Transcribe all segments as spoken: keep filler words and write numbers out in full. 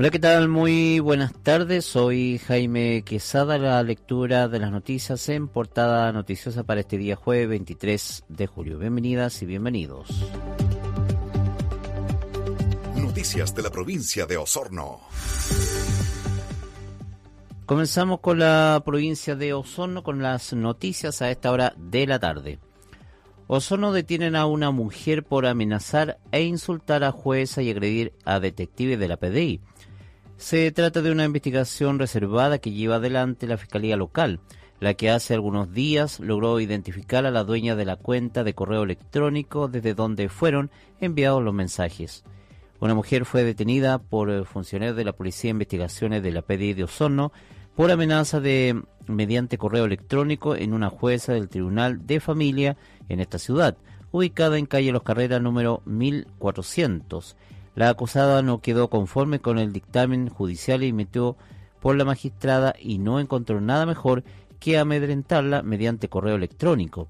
Hola, ¿qué tal? Muy buenas tardes. Soy Jaime Quesada, la lectura de las noticias en portada noticiosa para este día jueves veintitrés de julio. Bienvenidas y bienvenidos. Noticias de la provincia de Osorno. Comenzamos con la provincia de Osorno con las noticias a esta hora de la tarde. Osorno detienen a una mujer por amenazar e insultar a jueza y agredir a detectives de la P D I. Se trata de una investigación reservada que lleva adelante la Fiscalía Local, la que hace algunos días logró identificar a la dueña de la cuenta de correo electrónico desde donde fueron enviados los mensajes. Una mujer fue detenida por funcionarios de la Policía de Investigaciones de la P D I de Osorno por amenaza de mediante correo electrónico en una jueza del Tribunal de Familia en esta ciudad, ubicada en calle Los Carreras número mil cuatrocientos. La acusada no quedó conforme con el dictamen judicial emitido por la magistrada y no encontró nada mejor que amedrentarla mediante correo electrónico.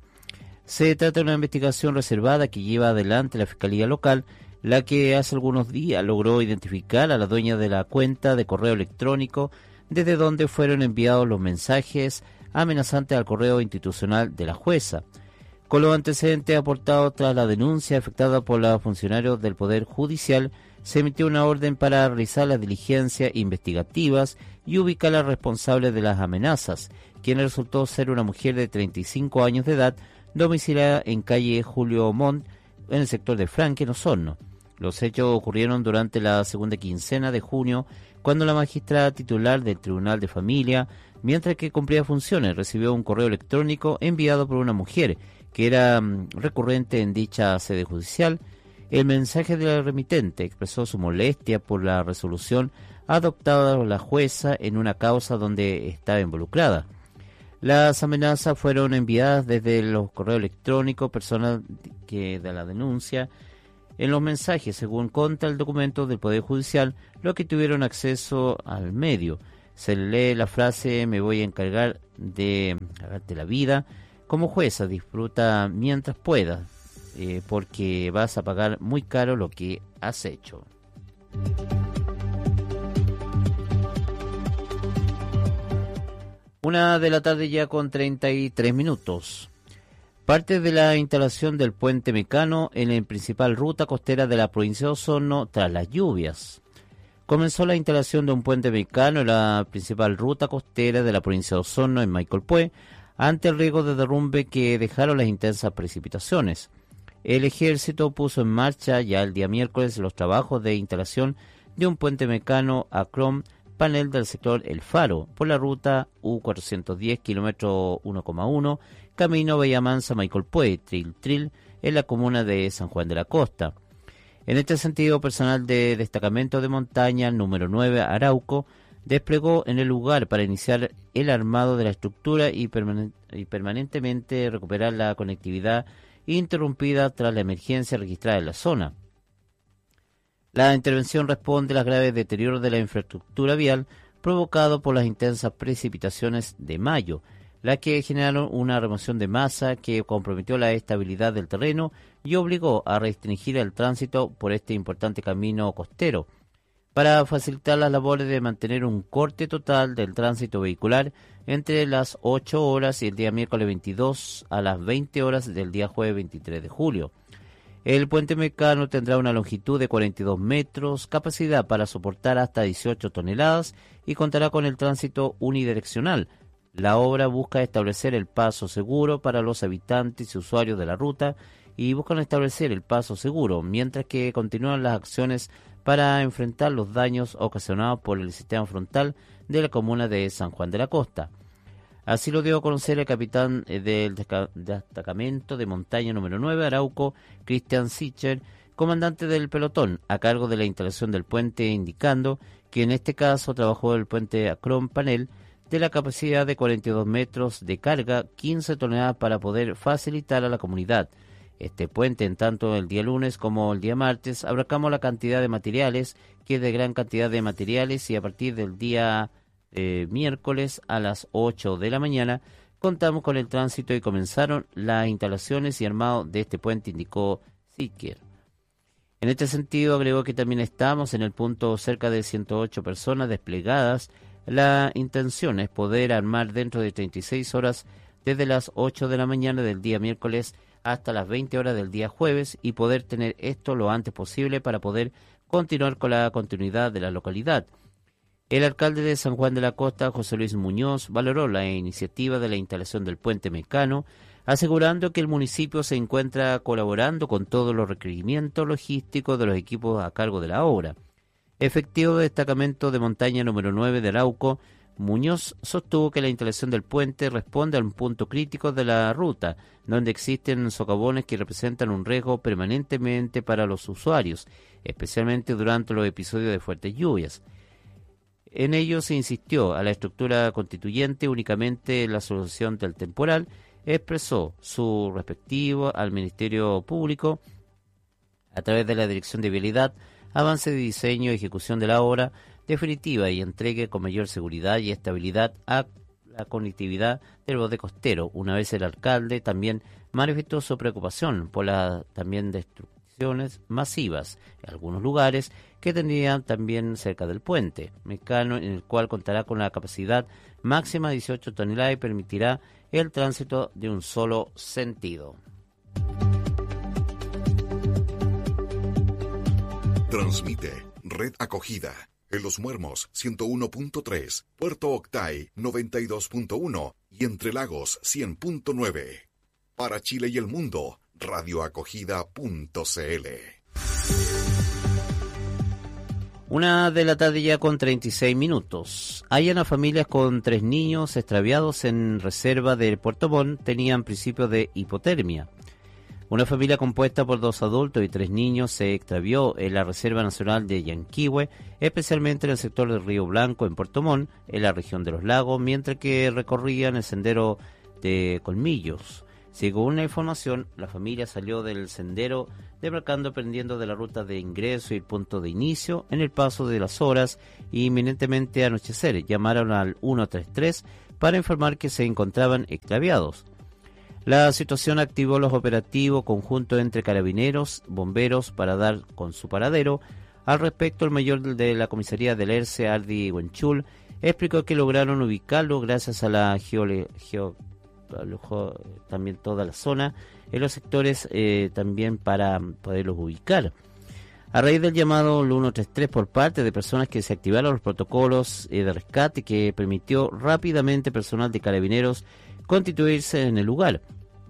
Se trata de una investigación reservada que lleva adelante la Fiscalía Local, la que hace algunos días logró identificar a la dueña de la cuenta de correo electrónico desde donde fueron enviados los mensajes amenazantes al correo institucional de la jueza. Con los antecedentes aportados tras la denuncia efectuada por los funcionarios del Poder Judicial, se emitió una orden para realizar las diligencias investigativas y ubicar a la responsable de las amenazas, quien resultó ser una mujer de treinta y cinco años de edad, domiciliada en calle Julio Montt, en el sector de Franque, en Osorno. Los hechos ocurrieron durante la segunda quincena de junio, cuando la magistrada titular del Tribunal de Familia, mientras que cumplía funciones, recibió un correo electrónico enviado por una mujer que era um, recurrente en dicha sede judicial. El mensaje de la remitente expresó su molestia por la resolución adoptada por la jueza en una causa donde estaba involucrada. Las amenazas fueron enviadas desde los correos electrónicos personal que de la denuncia. En los mensajes, según consta el documento del Poder Judicial, los que tuvieron acceso al medio, se lee la frase: me voy a encargar de darte la vida. Como jueza, disfruta mientras puedas, eh, porque vas a pagar muy caro lo que has hecho. Una de la tarde ya con treinta y tres minutos. Parte de la instalación del puente Mecano en la principal ruta costera de la provincia de Osorno tras las lluvias. Comenzó la instalación de un puente Mecano en la principal ruta costera de la provincia de Osorno en Maicolpué, ante el riesgo de derrumbe que dejaron las intensas precipitaciones. El ejército puso en marcha ya el día miércoles los trabajos de instalación de un puente Mecano a Crom Panel del sector El Faro por la ruta U cuatrocientos diez, kilómetro uno coma uno, camino Bahía Mansa Maicolpué, Tril Tril, en la comuna de San Juan de la Costa. En este sentido, personal de destacamento de montaña número nueve Arauco desplegó en el lugar para iniciar el armado de la estructura y, permanen- y permanentemente recuperar la conectividad interrumpida tras la emergencia registrada en la zona. La intervención responde a los graves deterioros de la infraestructura vial provocado por las intensas precipitaciones de mayo, las que generaron una remoción de masa que comprometió la estabilidad del terreno y obligó a restringir el tránsito por este importante camino costero, para facilitar las labores de mantener un corte total del tránsito vehicular entre las ocho horas y el día miércoles veintidós a las veinte horas del día jueves veintitrés de julio. El puente Mecano tendrá una longitud de cuarenta y dos metros, capacidad para soportar hasta dieciocho toneladas y contará con el tránsito unidireccional. La obra busca establecer el paso seguro para los habitantes y usuarios de la ruta y buscan establecer el paso seguro, mientras que continúan las acciones para enfrentar los daños ocasionados por el sistema frontal de la comuna de San Juan de la Costa. Así lo dio a conocer el capitán del destacamento de montaña número nueve, Arauco, Christian Sicher, comandante del pelotón a cargo de la instalación del puente, indicando que en este caso trabajó el puente Acron Panel de la capacidad de cuarenta y dos metros de carga, quince toneladas, para poder facilitar a la comunidad. Este puente, en tanto el día lunes como el día martes, abarcamos la cantidad de materiales, que es de gran cantidad de materiales, y a partir del día eh, miércoles a las ocho de la mañana contamos con el tránsito y comenzaron las instalaciones y armado de este puente, indicó Siker. En este sentido, agregó que también estamos en el punto cerca de ciento ocho personas desplegadas. La intención es poder armar dentro de treinta y seis horas desde las ocho de la mañana del día miércoles hasta las veinte horas del día jueves y poder tener esto lo antes posible para poder continuar con la continuidad de la localidad. El alcalde de San Juan de la Costa, José Luis Muñoz, valoró la iniciativa de la instalación del puente Mecano, asegurando que el municipio se encuentra colaborando con todos los requerimientos logísticos de los equipos a cargo de la obra. Efectivo de destacamento de montaña número nueve de Arauco, Muñoz sostuvo que la instalación del puente responde a un punto crítico de la ruta, donde existen socavones que representan un riesgo permanentemente para los usuarios, especialmente durante los episodios de fuertes lluvias. En ello se insistió a la estructura constituyente únicamente la solución del temporal, expresó su respectivo al Ministerio Público a través de la Dirección de Vialidad, avance de diseño y ejecución de la obra definitiva y entregue con mayor seguridad y estabilidad a la conectividad del borde costero. Una vez el alcalde también manifestó su preocupación por las también destrucciones masivas en algunos lugares que tendrían también cerca del puente Mecano, en el cual contará con la capacidad máxima de dieciocho toneladas y permitirá el tránsito de un solo sentido. Transmite Red Acogida en Los Muermos ciento uno punto tres, Puerto Octay noventa y dos punto uno y Entre Lagos cien punto nueve. Para Chile y el mundo, radioacogida punto cl. Una de la tarde ya con treinta y seis minutos. Hallan a familias con tres niños extraviados en reserva del Puerto Montt tenían principios de hipotermia. Una familia compuesta por dos adultos y tres niños se extravió en la Reserva Nacional de Yanquihue, especialmente en el sector del Río Blanco, en Puerto Montt, en la región de los lagos, mientras que recorrían el sendero de Colmillos. Según la información, la familia salió del sendero demarcando prendiendo de la ruta de ingreso y el punto de inicio en el paso de las horas y inminentemente anochecer. Llamaron al ciento treinta y tres para informar que se encontraban extraviados. La situación activó los operativos conjuntos entre carabineros, bomberos para dar con su paradero. Al respecto, el mayor de la comisaría del ERCE, Ardi Huenchul, explicó que lograron ubicarlo gracias a la geole, geo, también toda la zona, en los sectores eh, también para poderlos ubicar. A raíz del llamado ciento treinta y tres por parte de personas que se activaron los protocolos eh, de rescate que permitió rápidamente personal de carabineros constituirse en el lugar.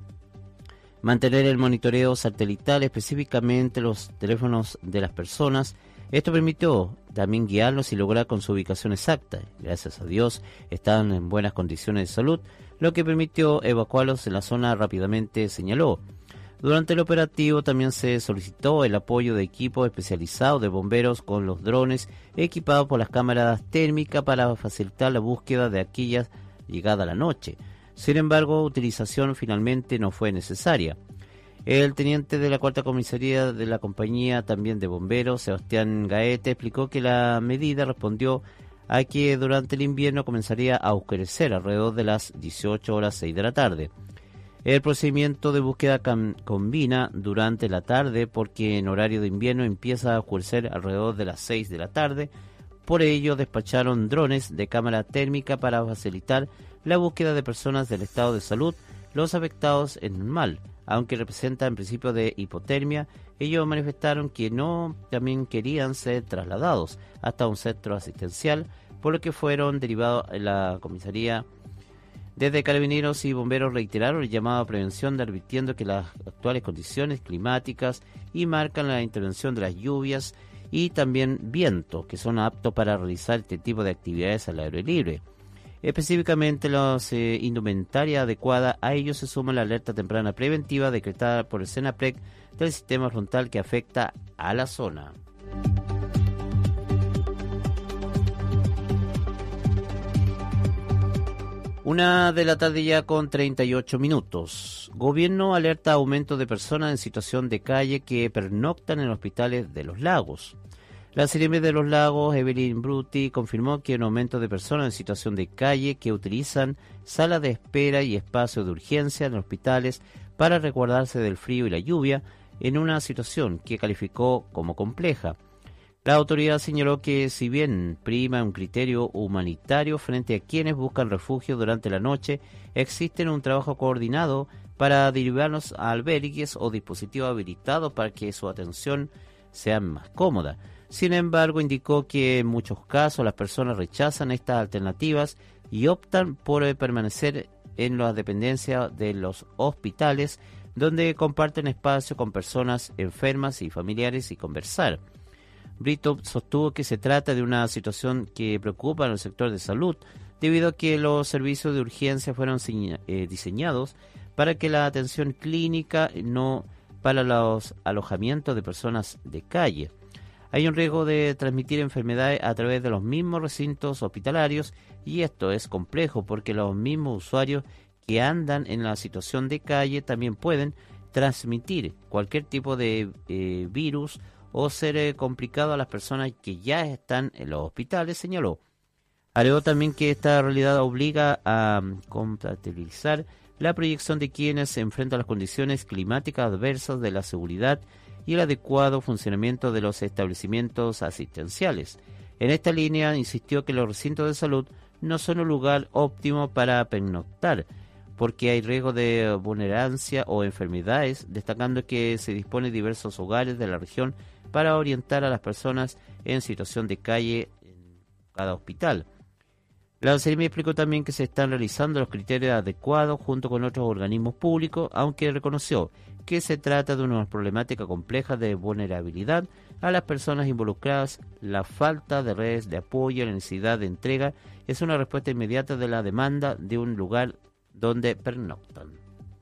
Mantener el monitoreo satelital, específicamente los teléfonos de las personas. Esto permitió también guiarlos y lograr con su ubicación exacta. Gracias a Dios estaban en buenas condiciones de salud, lo que permitió evacuarlos en la zona rápidamente, señaló. Durante el operativo también se solicitó el apoyo de equipos especializados de bomberos con los drones equipados por las cámaras térmicas para facilitar la búsqueda de aquellas llegada la noche. Sin embargo, utilización finalmente no fue necesaria. El teniente de la cuarta comisaría de la compañía también de bomberos, Sebastián Gaete, explicó que la medida respondió a que durante el invierno comenzaría a oscurecer alrededor de las dieciocho horas seis de la tarde. El procedimiento de búsqueda combina durante la tarde porque en horario de invierno empieza a oscurecer alrededor de las seis de la tarde. Por ello despacharon drones de cámara térmica para facilitar la búsqueda de personas del estado de salud, los afectados en el mal. Aunque representan principio de hipotermia, ellos manifestaron que no también querían ser trasladados hasta un centro asistencial, por lo que fueron derivados a la comisaría. Desde Carabineros y Bomberos reiteraron el llamado a prevención, advirtiendo que las actuales condiciones climáticas y marcan la intervención de las lluvias y también vientos, que son aptos para realizar este tipo de actividades al aire libre. Específicamente, la eh, indumentaria adecuada a ello se suma la alerta temprana preventiva decretada por el SENAPREC del sistema frontal que afecta a la zona. Una de la tarde ya con treinta y ocho minutos. Gobierno alerta aumento de personas en situación de calle que pernoctan en hospitales de los lagos. La Seremi de los Lagos, Evelyn Bruti, confirmó que un aumento de personas en situación de calle que utilizan salas de espera y espacios de urgencia en hospitales para resguardarse del frío y la lluvia en una situación que calificó como compleja. La autoridad señaló que si bien prima un criterio humanitario frente a quienes buscan refugio durante la noche, existe un trabajo coordinado para derivarlos a albergues o dispositivos habilitados para que su atención sea más cómoda. Sin embargo, indicó que en muchos casos las personas rechazan estas alternativas y optan por permanecer en las dependencias de los hospitales, donde comparten espacio con personas enfermas y familiares y conversar. Brito sostuvo que se trata de una situación que preocupa al sector de salud, debido a que los servicios de urgencia fueron eh, diseñados para que la atención clínica, no para los alojamientos de personas de calle. Hay un riesgo de transmitir enfermedades a través de los mismos recintos hospitalarios, y esto es complejo porque los mismos usuarios que andan en la situación de calle también pueden transmitir cualquier tipo de eh, virus o ser eh, complicado a las personas que ya están en los hospitales, señaló. Agregó también que esta realidad obliga a um, compatibilizar la proyección de quienes se enfrentan a las condiciones climáticas adversas de la seguridad y el adecuado funcionamiento de los establecimientos asistenciales. En esta línea insistió que los recintos de salud no son un lugar óptimo para pernoctar, porque hay riesgo de vulnerancia o enfermedades, destacando que se dispone de diversos hogares de la región para orientar a las personas en situación de calle en cada hospital. La Seremi explicó también que se están realizando los criterios adecuados junto con otros organismos públicos, aunque reconoció que se trata de una problemática compleja de vulnerabilidad a las personas involucradas. La falta de redes de apoyo y la necesidad de entrega es una respuesta inmediata de la demanda de un lugar donde pernoctan.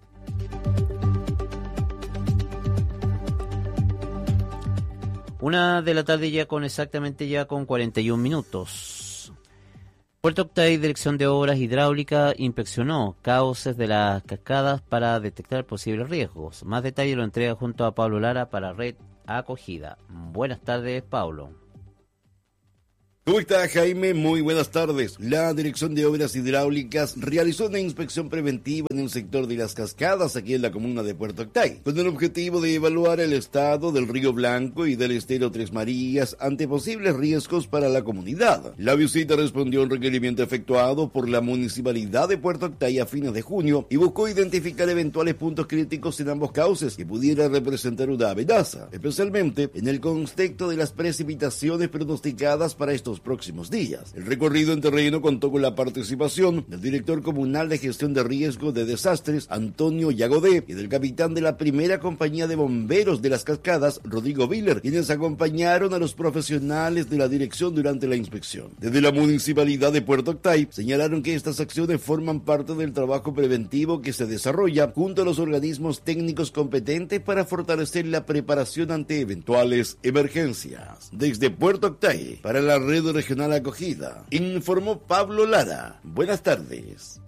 Una de la tarde ya con exactamente ya con cuarenta y un minutos. Puerto Octay, Dirección de Obras Hidráulicas, inspeccionó cauces de las cascadas para detectar posibles riesgos. Más detalle lo entrega junto a Pablo Lara para Red Acogida. Buenas tardes, Pablo. ¿Cómo está, Jaime? Muy buenas tardes. La Dirección de Obras Hidráulicas realizó una inspección preventiva en el sector de las cascadas aquí en la comuna de Puerto Octay, con el objetivo de evaluar el estado del Río Blanco y del estero Tres Marías ante posibles riesgos para la comunidad. La visita respondió a un requerimiento efectuado por la Municipalidad de Puerto Octay a fines de junio y buscó identificar eventuales puntos críticos en ambos cauces que pudieran representar una amenaza, especialmente en el contexto de las precipitaciones pronosticadas para estos próximos días. El recorrido en terreno contó con la participación del director comunal de gestión de riesgo de desastres, Antonio Yagodé, y del capitán de la primera compañía de bomberos de las cascadas, Rodrigo Viller, quienes acompañaron a los profesionales de la dirección durante la inspección. Desde la Municipalidad de Puerto Octay señalaron que estas acciones forman parte del trabajo preventivo que se desarrolla junto a los organismos técnicos competentes para fortalecer la preparación ante eventuales emergencias. Desde Puerto Octay, para la Red Regional Acogida, informó Pablo Lara. Buenas tardes.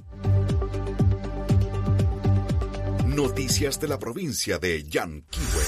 Noticias de la provincia de Yanquihue.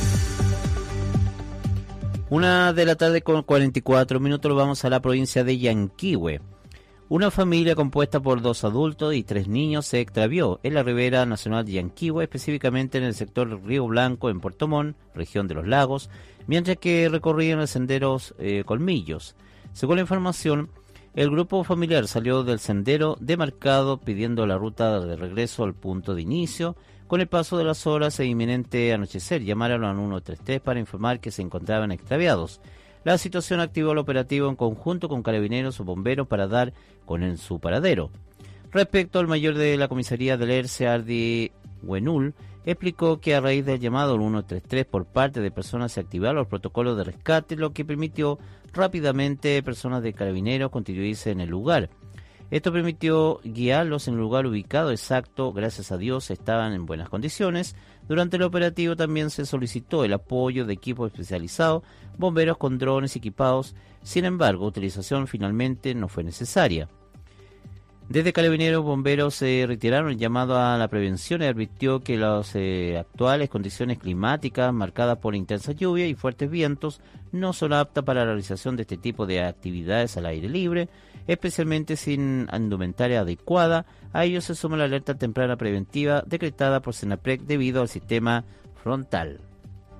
Una de la tarde con cuarenta y cuatro minutos, vamos a la provincia de Yanquihue. Una familia compuesta por dos adultos y tres niños se extravió en la ribera nacional de Yanquihue, específicamente en el sector Río Blanco, en Puerto Montt, región de los lagos, mientras que recorrían los senderos eh, Colmillos. Según la información, el grupo familiar salió del sendero demarcado pidiendo la ruta de regreso al punto de inicio. Con el paso de las horas e inminente anochecer, llamaron al uno tres tres para informar que se encontraban extraviados. La situación activó el operativo en conjunto con carabineros o bomberos para dar con en su paradero. Respecto al mayor de la comisaría del ERCE, Ardi Huenul, explicó que a raíz del llamado al uno tres tres por parte de personas se activaron los protocolos de rescate, lo que permitió rápidamente personas de carabineros constituirse en el lugar. Esto permitió guiarlos en el lugar ubicado exacto. Gracias a Dios estaban en buenas condiciones. Durante el operativo también se solicitó el apoyo de equipos especializados, bomberos con drones equipados. Sin embargo, utilización finalmente no fue necesaria. Desde Carabineros, bomberos se eh, retiraron el llamado a la prevención y advirtió que las eh, actuales condiciones climáticas marcadas por intensas lluvias y fuertes vientos no son aptas para la realización de este tipo de actividades al aire libre, especialmente sin indumentaria adecuada. A ello se suma la alerta temprana preventiva decretada por Senaprec debido al sistema frontal.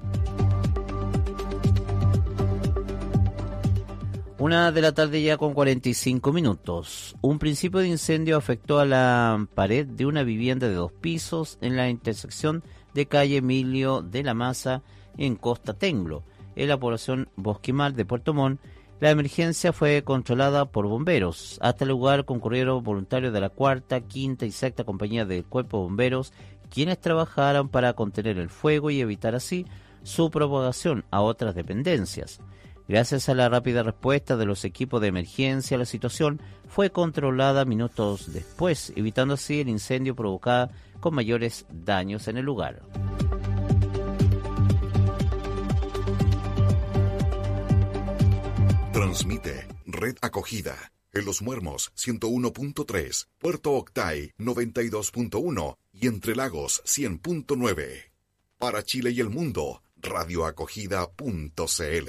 Una de la tarde ya con cuarenta y cinco minutos. Un principio de incendio afectó a la pared de una vivienda de dos pisos en la intersección de calle Emilio de la Maza en Costa Tenglo, en la población Bosquimal de Puerto Montt. La emergencia fue controlada por bomberos. Hasta el lugar concurrieron voluntarios de la cuarta, quinta y sexta compañía del Cuerpo de Bomberos, quienes trabajaron para contener el fuego y evitar así su propagación a otras dependencias. Gracias a la rápida respuesta de los equipos de emergencia, la situación fue controlada minutos después, evitando así el incendio provocado con mayores daños en el lugar. Transmite Red Acogida en Los Muermos ciento uno punto tres, Puerto Octay noventa y dos punto uno y Entre Lagos cien punto nueve. Para Chile y el mundo, radioacogida punto cl.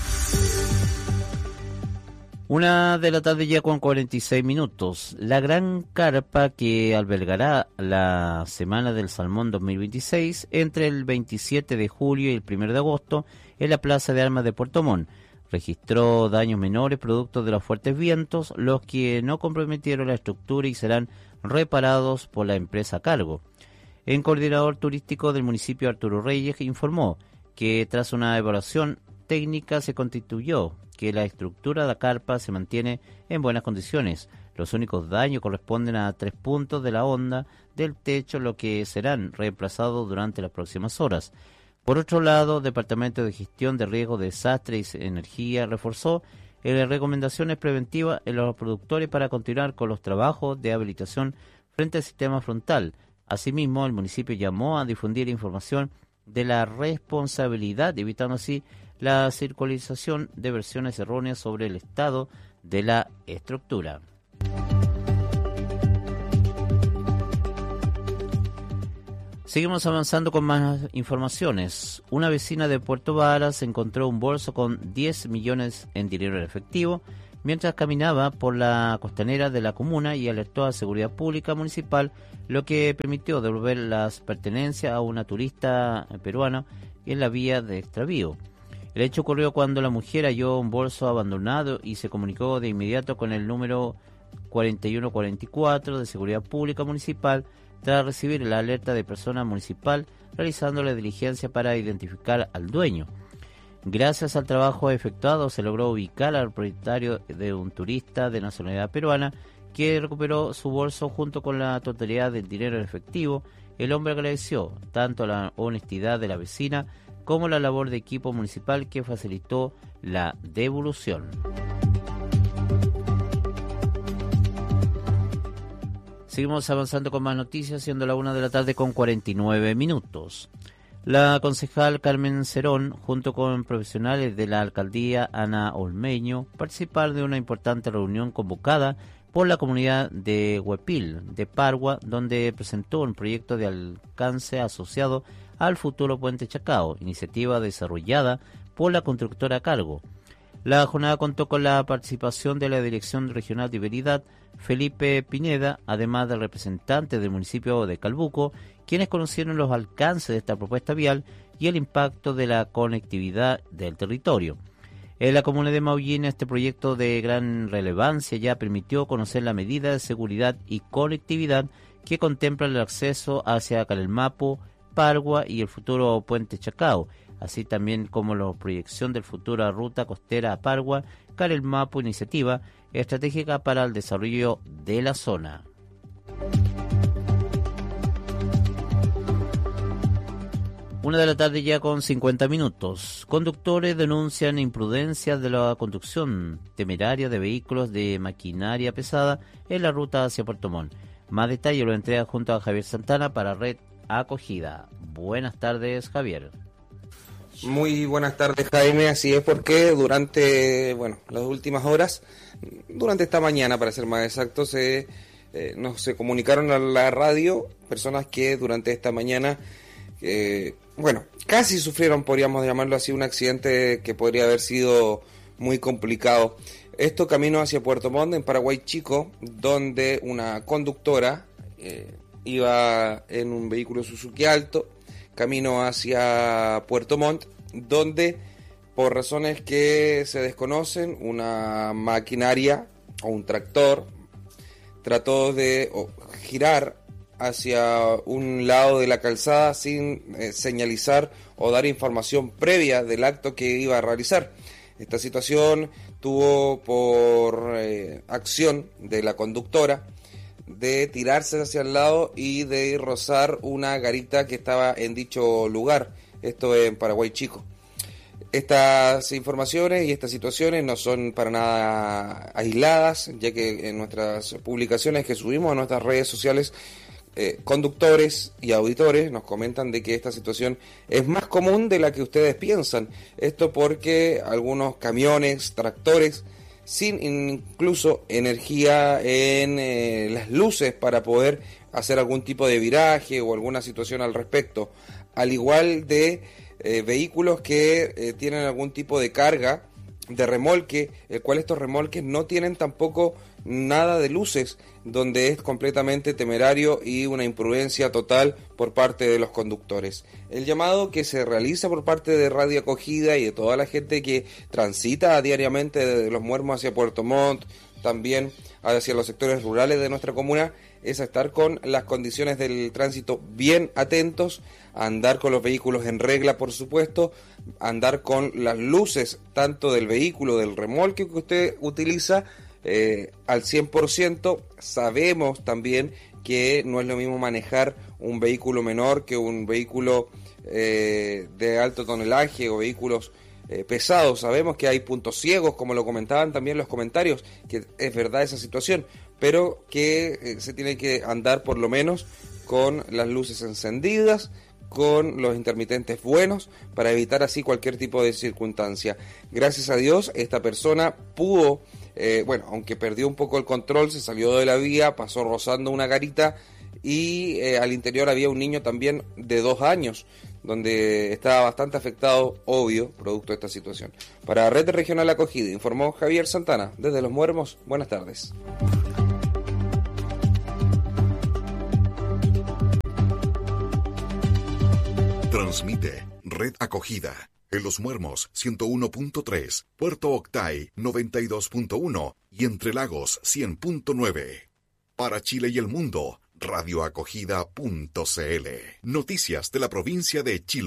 Una de la tarde ya con cuarenta y seis minutos. La gran carpa que albergará la Semana del Salmón dos mil veintiséis entre el veintisiete de julio y el primero de agosto en la Plaza de Armas de Puerto Montt registró daños menores producto de los fuertes vientos, los que no comprometieron la estructura y serán reparados por la empresa a cargo. El coordinador turístico del municipio, Arturo Reyes, informó que tras una evaluación técnica se constituyó que la estructura de la carpa se mantiene en buenas condiciones. Los únicos daños corresponden a tres puntos de la honda del techo, lo que serán reemplazados durante las próximas horas. Por otro lado, el Departamento de Gestión de Riesgo de Desastres y Energía reforzó las recomendaciones preventivas en los productores para continuar con los trabajos de habilitación frente al sistema frontal. Asimismo, el municipio llamó a difundir información de la responsabilidad, evitando así la circularización de versiones erróneas sobre el estado de la estructura. Seguimos avanzando con más informaciones. Una vecina de Puerto Varas encontró un bolso con diez millones en dinero en efectivo mientras caminaba por la costanera de la comuna y alertó a la seguridad pública municipal, lo que permitió devolver las pertenencias a una turista peruana en la vía de extravío. El hecho ocurrió cuando la mujer halló un bolso abandonado y se comunicó de inmediato con el número cuarenta y uno cuarenta y cuatro de Seguridad Pública Municipal tras recibir la alerta de persona municipal realizando la diligencia para identificar al dueño. Gracias al trabajo efectuado se logró ubicar al propietario de un turista de nacionalidad peruana que recuperó su bolso junto con la totalidad del dinero en efectivo. El hombre agradeció tanto la honestidad de la vecina como la labor de equipo municipal que facilitó la devolución. Seguimos avanzando con más noticias, siendo la una de la tarde con cuarenta y nueve minutos. La concejal Carmen Cerón, junto con profesionales de la alcaldía Ana Olmeño, participaron de una importante reunión convocada por la comunidad de Huepil, de Pargua, donde presentó un proyecto de alcance asociado al futuro Puente Chacao, iniciativa desarrollada por la constructora a cargo. La jornada contó con la participación de la Dirección Regional de Vialidad, Felipe Pineda, además del representante del municipio de Calbuco, quienes conocieron los alcances de esta propuesta vial y el impacto de la conectividad del territorio. En la comuna de Maullín, este proyecto de gran relevancia ya permitió conocer la medida de seguridad y conectividad que contempla el acceso hacia Calelmapo, Pargua y el futuro Puente Chacao, así también como la proyección del futuro ruta costera a Pargua, Calelmapo, iniciativa estratégica para el desarrollo de la zona. Una de la tarde ya con cincuenta minutos. Conductores denuncian imprudencias de la conducción temeraria de vehículos de maquinaria pesada en la ruta hacia Puerto Montt. Más detalle lo entrega junto a Javier Santana para Red Acogida. Buenas tardes, Javier. Muy buenas tardes, Jaime. Así es, porque durante bueno las últimas horas, durante esta mañana para ser más exactos, se, eh, nos se comunicaron a la radio personas que durante esta mañana eh, bueno, casi sufrieron, podríamos llamarlo así, un accidente que podría haber sido muy complicado. Esto camino hacia Puerto Montt, en Paraguay Chico, donde una conductora eh, iba en un vehículo Suzuki Alto, camino hacia Puerto Montt, donde por razones que se desconocen, una maquinaria o un tractor trató de oh, girar hacia un lado de la calzada sin eh, señalizar o dar información previa del acto que iba a realizar. Esta situación tuvo por eh, acción de la conductora de tirarse hacia el lado y de rozar una garita que estaba en dicho lugar, esto en Paraguay Chico. Estas informaciones y estas situaciones no son para nada aisladas, ya que en nuestras publicaciones que subimos a nuestras redes sociales, eh, conductores y auditores nos comentan de que esta situación es más común de la que ustedes piensan. Esto porque algunos camiones, tractores, sin incluso energía en eh, las luces para poder hacer algún tipo de viraje o alguna situación al respecto, al igual de eh, vehículos que eh, tienen algún tipo de carga de remolque, el cual estos remolques no tienen tampoco nada de luces, donde es completamente temerario y una imprudencia total por parte de los conductores. El llamado que se realiza por parte de Radio Acogida y de toda la gente que transita diariamente desde Los Muermos hacia Puerto Montt, también hacia los sectores rurales de nuestra comuna, es a estar con las condiciones del tránsito bien atentos, a andar con los vehículos en regla, por supuesto, andar con las luces tanto del vehículo, del remolque que usted utiliza, eh, al cien por ciento. Sabemos también que no es lo mismo manejar un vehículo menor que un vehículo eh, de alto tonelaje o vehículos eh, pesados. Sabemos que hay puntos ciegos, como lo comentaban también los comentarios, que es verdad esa situación, pero que eh, se tiene que andar por lo menos con las luces encendidas, con los intermitentes buenos, para evitar así cualquier tipo de circunstancia. Gracias a Dios, esta persona pudo, eh, bueno, aunque perdió un poco el control, se salió de la vía, pasó rozando una garita y eh, al interior había un niño también de dos años, donde estaba bastante afectado, obvio, producto de esta situación. Para Red Regional Acogida, informó Javier Santana, desde Los Muermos. Buenas tardes. Transmite Red Acogida en Los Muermos ciento uno punto tres, Puerto Octay noventa y dos punto uno y Entre Lagos cien punto nueve. Para Chile y el mundo, radioacogida punto c l. Noticias de la provincia de Chile.